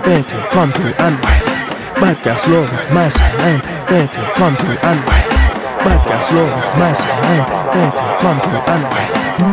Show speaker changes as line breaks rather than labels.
Betty, come through and wine. Bad girl slow, my side 90. Betty, come through and wine. Bad girl slow, my side 90. Betty, come through and wine.